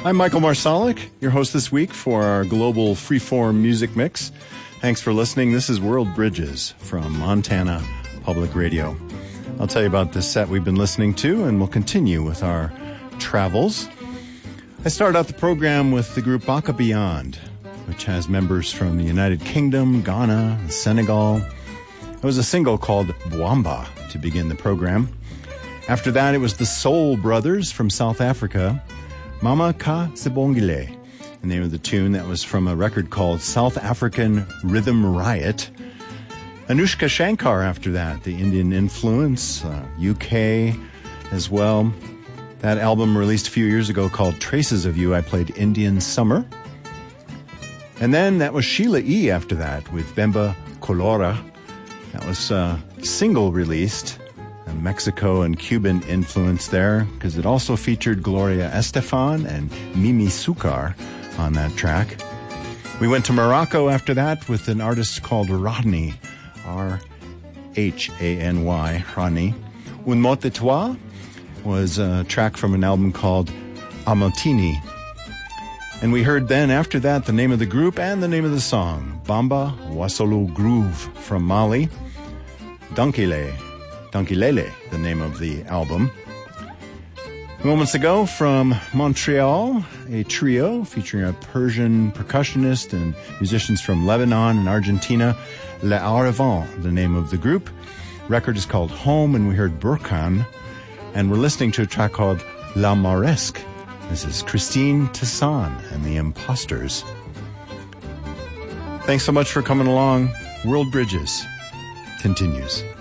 I'm Michael Marsalic, your host this week for our global freeform music mix. Thanks for listening. This is World Bridges from Montana Public Radio. I'll tell you about this set we've been listening to, and we'll continue with our travels. I started out the program with the group Baka Beyond, which has members from the United Kingdom, Ghana, and Senegal. It was a single called Bwamba to begin the program. After that, it was the Soul Brothers from South Africa, Mama Ka Sibongile, the name of the tune. That was from a record called South African Rhythm Riot. Anushka Shankar after that, the Indian influence, UK as well. That album released a few years ago called Traces of You, I played Indian Summer. And then that was Sheila E. after that with Bemba Colora. That was single released. Mexico and Cuban influence there, because it also featured Gloria Estefan and Mimi Sukar on that track. We went to Morocco after that with an artist called Rhany, R-H-A-N-Y, Rhany. Un mot de toi was a track from an album called Amaltini. And we heard then after that the name of the group and the name of the song, Bamba Wasolo Groove from Mali, Dankilele, the name of the album. Moments ago from Montreal, a trio featuring a Persian percussionist and musicians from Lebanon and Argentina, Le Arevant, the name of the group. Record is called Home, and we heard Burkan, and we're listening to a track called La Mauresque. This is Christine Tissan and the Imposters. Thanks so much for coming along. World Bridges continues.